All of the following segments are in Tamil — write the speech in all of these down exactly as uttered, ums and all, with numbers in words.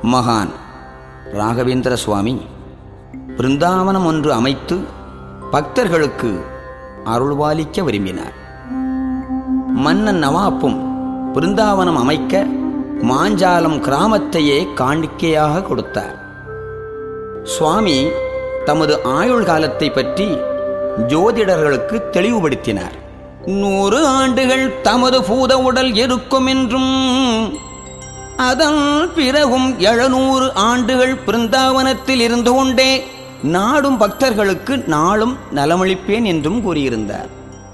மகான் ராகவேந்திர சுவாமி பிருந்தாவனம் ஒன்று அமைத்து பக்தர்களுக்கு அருள்வாளிக்க விரும்பினார். மன்னன் நவாப்பும் பிருந்தாவனம் அமைக்க மாஞ்சாலம் கிராமத்தையே காணிக்கையாக கொடுத்தார். சுவாமி தமது ஆயுள் காலத்தை பற்றி ஜோதிடர்களுக்கு தெளிவுபடுத்தினார். நூறு ஆண்டுகள் தமது பூத உடல் இருக்கும் என்றும் அதன் பிறகும் எழுநூறு ஆண்டுகள் பிருந்தாவனத்தில் இருந்து கொண்டே நாடும் பக்தர்களுக்கு நாளும் நலமளிப்பேன் என்றும் கூறியிருந்தார்.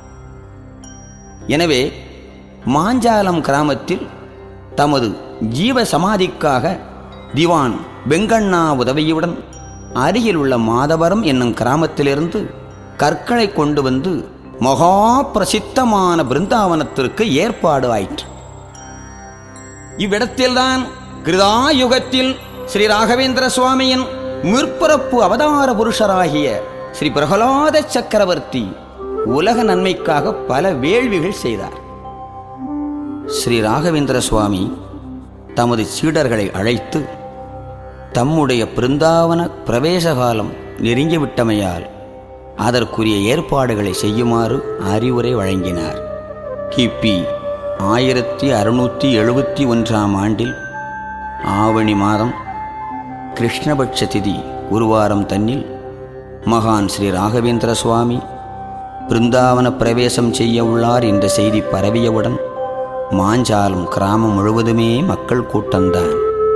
எனவே மாஞ்சாலம் கிராமத்தில் தமது ஜீவ சமாதிக்காக திவான் வெங்கண்ணா உதவியுடன் அருகில் உள்ள மாதவரம் என்னும் கிராமத்திலிருந்து கற்களை கொண்டு வந்து மகா பிரசித்தமான பிருந்தாவனத்திற்கு ஏற்பாடு ஆயிற்று. இவ்விடத்தில்தான் கிருதாயுகத்தில் ஸ்ரீ ராகவேந்திர சுவாமியின் முற்பிறப்பு அவதார புருஷராகிய ஸ்ரீ பிரகலாத சக்கரவர்த்தி உலக நன்மைக்காக பல வேள்விகள் செய்தார். ஸ்ரீ ராகவேந்திர சுவாமி தமது சீடர்களை அழைத்து தம்முடைய பிருந்தாவன பிரவேச காலம் நெருங்கிவிட்டமையால் அதற்குரிய ஏற்பாடுகளை செய்யுமாறு அறிவுரை வழங்கினார். கிபி ஆயிரத்தி அறுநூற்றி எழுபத்தி ஒன்றாம் ஆண்டில் ஆவணி மாதம் கிருஷ்ணபட்ச திதி குருவாரம் தன்னில் மகான் ஸ்ரீ ராகவேந்திர சுவாமி பிருந்தாவன பிரவேசம் செய்ய உள்ளார் என்ற செய்தி பரவியவுடன் மாஞ்சாலம் கிராமம் முழுவதுமே மக்கள் கூட்டம்தான்.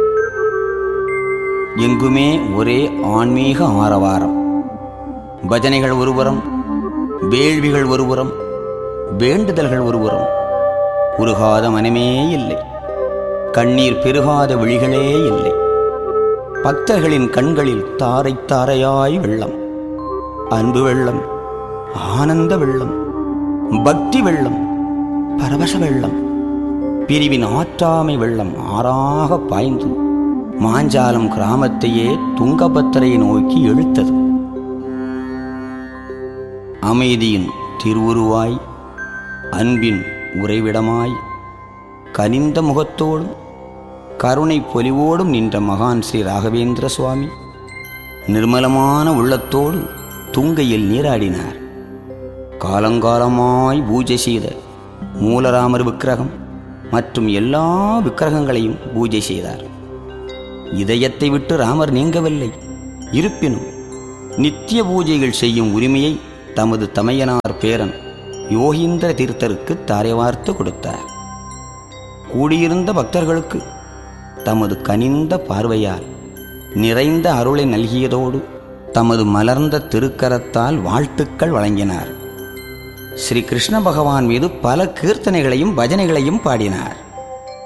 எங்குமே ஒரே ஆன்மீக ஆரவாரம். பஜனைகள் ஒருபுறம், வேள்விகள் ஒருபுறம், வேண்டுதல்கள் ஒருபுறம். உருகாத மனமே இல்லை, கண்ணீர் பெருகாத விழிகளே இல்லை. பக்தர்களின் கண்களில் தாரை தாரையாய் வெள்ளம், அன்பு வெள்ளம், ஆனந்த வெள்ளம், பக்தி வெள்ளம், பரவச வெள்ளம், பிரிவின் ஆற்றாமை வெள்ளம் ஆறாக பாய்ந்து மாஞ்சாலம் கிராமத்தையே துங்கபத்திரையை நோக்கி இழுத்தது. அமைதியின் திருவுருவாய், அன்பின் உறைவிடமாய், கனிந்த முகத்தோடும் கருணை பொலிவோடும் நின்ற மகான் ஸ்ரீ ராகவேந்திர சுவாமி நிர்மலமான உள்ளத்தோடு துங்கையில் நீராடினார். காலங்காலமாய் பூஜை செய்த மூலராமர் விக்கிரகம் மற்றும் எல்லா விக்கிரகங்களையும் பூஜை செய்தார். இதயத்தை விட்டு ராமர் நீங்கவில்லை. இருப்பினும் நித்திய பூஜைகள் செய்யும் உரிமையை தமது தமையனார் பேரன் யோகீந்திர தீர்த்தருக்கு தாரை வார்த்து கொடுத்தார். கூடியிருந்த பக்தர்களுக்கு தமது கனிந்த பார்வையால் நிறைந்த அருளை நல்கியதோடு தமது மலர்ந்த திருக்கரத்தால் வாழ்த்துக்கள் வழங்கினார். ஸ்ரீ கிருஷ்ண பகவான் மீது பல கீர்த்தனைகளையும் பஜனைகளையும் பாடினார்.